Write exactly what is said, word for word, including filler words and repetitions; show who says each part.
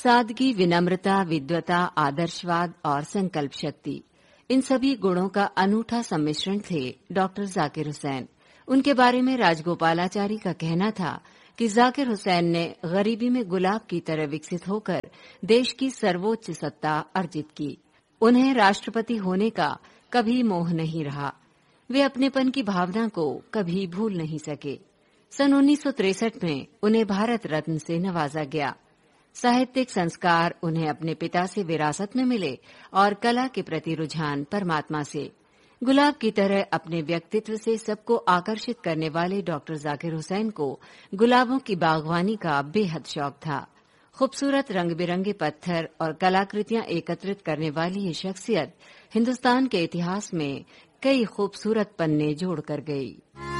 Speaker 1: सादगी, विनम्रता, विद्वता, आदर्शवाद और संकल्प शक्ति, इन सभी गुणों का अनूठा सम्मिश्रण थे डॉक्टर जाकिर हुसैन। उनके बारे में राजगोपालाचारी का कहना था कि जाकिर हुसैन ने गरीबी में गुलाब की तरह विकसित होकर देश की सर्वोच्च सत्ता अर्जित की। उन्हें राष्ट्रपति होने का कभी मोह नहीं रहा। वे अपनेपन की भावना को कभी भूल नहीं सके। सन उन्नीस सौ तिरसठ में उन्हें भारत रत्न से नवाजा गया। साहित्यिक संस्कार उन्हें अपने पिता से विरासत में मिले और कला के प्रति रुझान परमात्मा से। गुलाब की तरह अपने व्यक्तित्व से सबको आकर्षित करने वाले डॉक्टर जाकिर हुसैन को गुलाबों की बागवानी का बेहद शौक था। खूबसूरत रंग बिरंगे पत्थर और कलाकृतियां एकत्रित करने वाली ये शख्सियत हिंदुस्तान के इतिहास में कई खूबसूरत पन्ने जोड़कर गई।